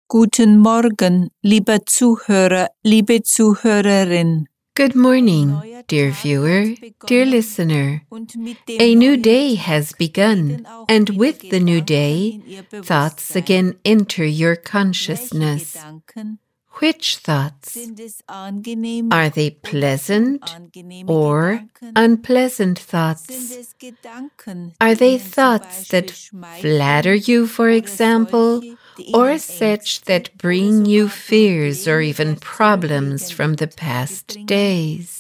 Guten Morgen, lieber Zuhörer, liebe Zuhörerin. Good morning, dear viewer, dear listener. A new day has begun, and with the new day, thoughts again enter your consciousness. Which thoughts? Are they pleasant or unpleasant thoughts? Are they thoughts that flatter you, for example, or such that bring you fears or even problems from the past days?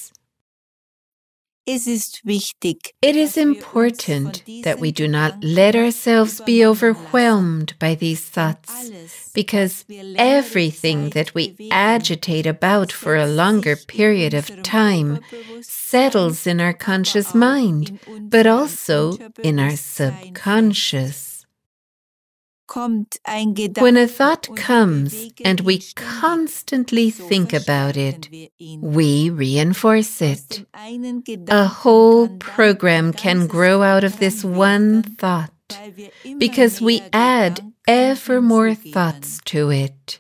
It is important that we do not let ourselves be overwhelmed by these thoughts, because everything that we agitate about for a longer period of time settles in our conscious mind, but also in our subconscious. When a thought comes and we constantly think about it, we reinforce it. A whole program can grow out of this one thought, because we add ever more thoughts to it.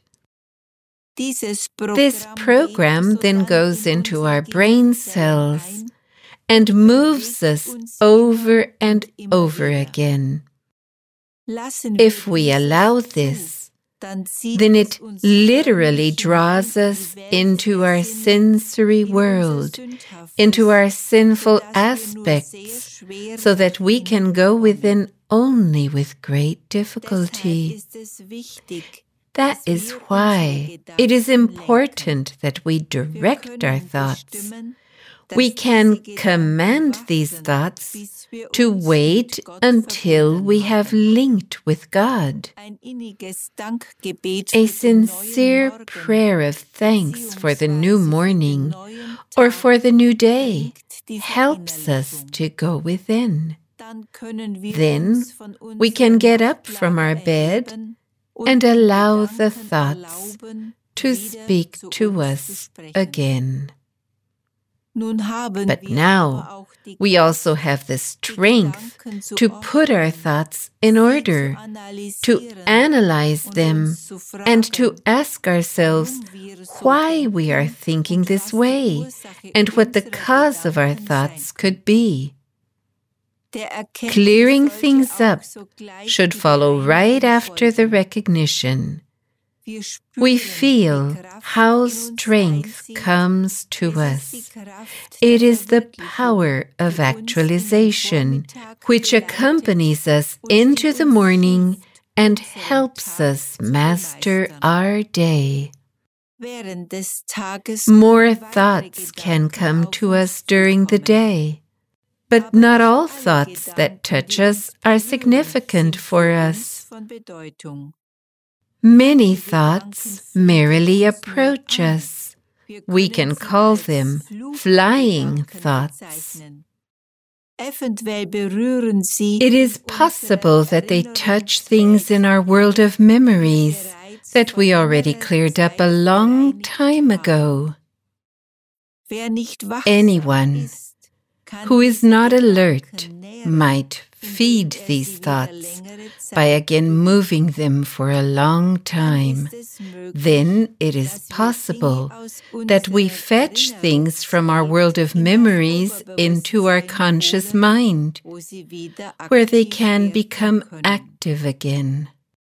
This program then goes into our brain cells and moves us over and over again. If we allow this, then it literally draws us into our sensory world, into our sinful aspects, so that we can go within only with great difficulty. That is why it is important that we direct our thoughts. We can command these thoughts to wait until we have linked with God. A sincere prayer of thanks for the new morning or for the new day helps us to go within. Then we can get up from our bed and allow the thoughts to speak to us again. But now we also have the strength to put our thoughts in order, to analyze them, and to ask ourselves why we are thinking this way and what the cause of our thoughts could be. Clearing things up should follow right after the recognition. We feel how strength comes to us. It is the power of actualization, which accompanies us into the morning and helps us master our day. More thoughts can come to us during the day, but not all thoughts that touch us are significant for us. Many thoughts merely approach us. We can call them flying thoughts. It is possible that they touch things in our world of memories that we already cleared up a long time ago. Anyone who is not alert might feed these thoughts by again moving them for a long time. Then it is possible that we fetch things from our world of memories into our conscious mind, where they can become active again.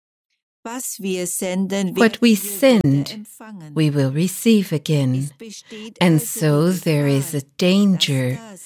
What we send, we will receive again. And so there is a danger